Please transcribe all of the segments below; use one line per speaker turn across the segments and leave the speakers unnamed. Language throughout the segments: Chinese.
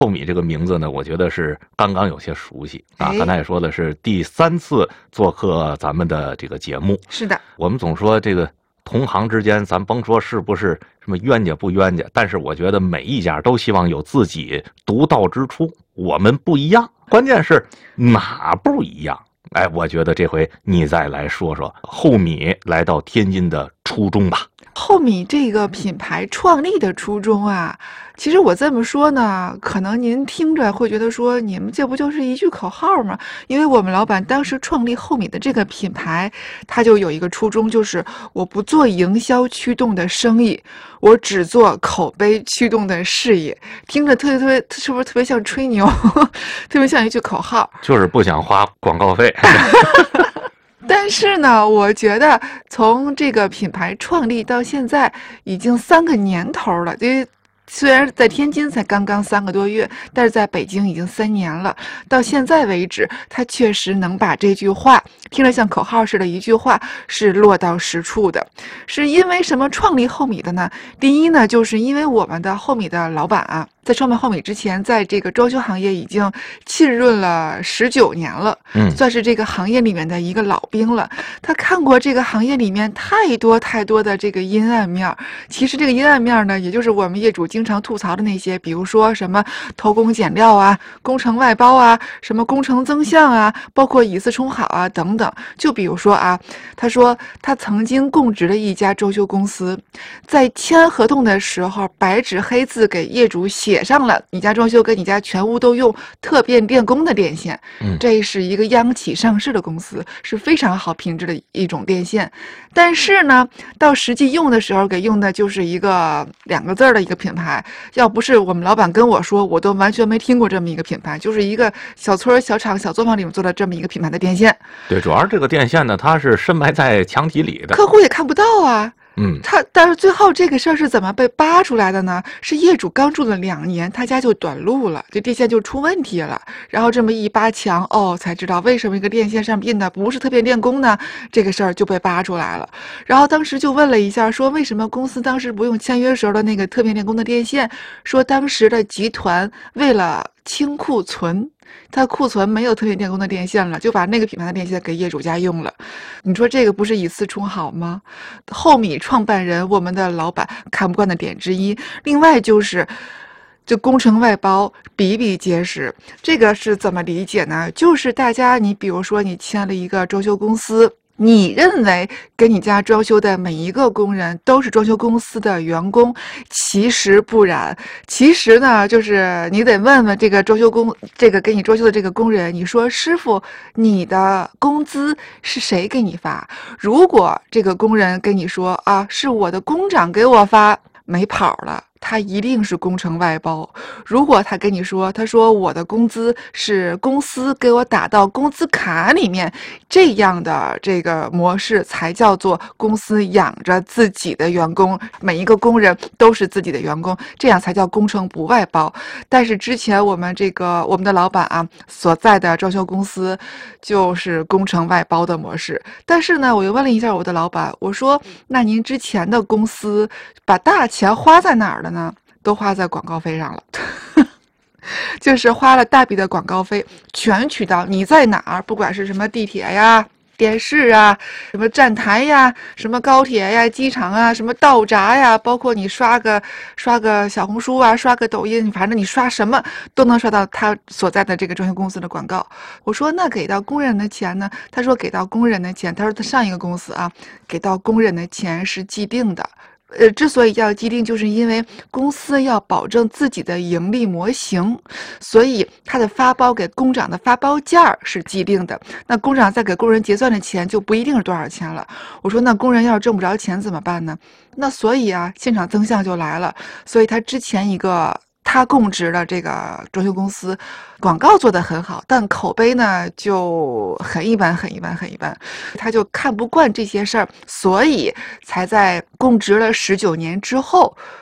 厚米这个名字呢，我觉得是刚刚有些熟悉啊。
哎
刚才也说的是第3次做客咱们的这个节目。
是的，
我们总说这个同行之间，咱甭说是不是什么冤家不冤家，但是我觉得每一家都希望有自己独到之处。我们不一样，关键是哪不一样？哎，我觉得这回你再来说说厚米来到天津的初衷吧。
厚米这个品牌创立的初衷啊，其实我这么说呢，可能您听着会觉得说，你们这不就是一句口号吗？因为我们老板当时创立厚米的这个品牌，他就有一个初衷，就是我不做营销驱动的生意，我只做口碑驱动的事业。听着特别，是不是特别像吹牛，特别像一句口号？
就是不想花广告费。
但是呢，我觉得从这个品牌创立到现在已经3个年头了，因为虽然在天津才刚刚3个多月，但是在北京已经3年了。到现在为止，他确实能把这句话听着像口号似的一句话是落到实处的。是因为什么创立厚米的呢？第一呢，就是因为我们的厚米的老板啊，在创办厚米之前，在这个装修行业已经浸润了19年了，算是这个行业里面的一个老兵了。他看过这个行业里面太多的这个阴暗面。其实这个阴暗面呢，也就是我们业主经常吐槽的那些，比如说什么偷工减料啊、工程外包啊、什么工程增项啊，包括以次充好啊等等。就比如说啊，他说他曾经供职了一家装修公司，在签合同的时候，白纸黑字给业主写上了你家装修跟你家全屋都用特变电工的电线。这是一个央企上市的公司，是非常好品质的一种电线。但是呢，到实际用的时候，给用的就是一个2个字的一个品牌。要不是我们老板跟我说，我都完全没听过这么一个品牌，就是一个小村小厂小作坊里面做的这么一个品牌的电线。
对，主要是这个电线呢，它是深埋在墙体里的，
客户也看不到啊。但是最后这个事儿是怎么被扒出来的呢？是业主刚住了2年，他家就短路了，这电线就出问题了。然后这么一扒墙，才知道为什么一个电线上印的不是特变电工呢？这个事儿就被扒出来了。然后当时就问了一下，说为什么公司当时不用签约时候的那个特变电工的电线？说当时的集团为了清库存，他库存没有特变电工的电线了，就把那个品牌的电线给业主家用了。你说这个不是以次充好吗？厚米创办人，我们的老板看不惯的点之一。另外就是这工程外包比比皆是。这个是怎么理解呢？就是大家，你比如说你签了一个装修公司，你认为给你家装修的每一个工人都是装修公司的员工，其实不然。其实呢，就是你得问问这个这个给你装修的这个工人，你说师傅，你的工资是谁给你发？如果这个工人跟你说啊，是我的工长给我发，没跑了。他一定是工程外包。如果他跟你说，他说我的工资是公司给我打到工资卡里面，这样的这个模式才叫做公司养着自己的员工，每一个工人都是自己的员工，这样才叫工程不外包。但是之前我们的老板啊所在的装修公司就是工程外包的模式。但是呢，我又问了一下我的老板，我说那您之前的公司把大钱花在哪儿了呢？都花在广告费上了。就是花了大笔的广告费，全渠道你在哪儿，不管是什么地铁呀、电视啊、什么站台呀、什么高铁呀、机场啊、什么道闸呀，包括你刷个小红书啊、刷个抖音，反正你刷什么都能刷到他所在的这个装修公司的广告。我说那给到工人的钱呢？他说给到工人的钱，他说他上一个公司啊，给到工人的钱是既定的。之所以要既定，就是因为公司要保证自己的盈利模型，所以他的发包给工长的发包价是既定的。那工长再给工人结算的钱就不一定是多少钱了。我说那工人要是挣不着钱怎么办呢？那所以啊，现场增项就来了。所以他之前一个他供职的这个装修公司广告做得很好，但口碑呢就很一般，他就看不惯这些事儿，所以才在供职了19年之后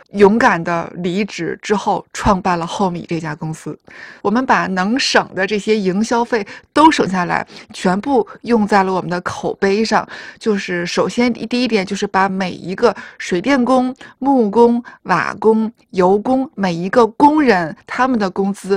勇敢的离职之后，创办了厚米这家公司。我们把能省的这些营销费都省下来，全部用在了我们的口碑上。就是首先第一点就是把每一个水电工、木工、瓦工、油工每一个工人他们的工资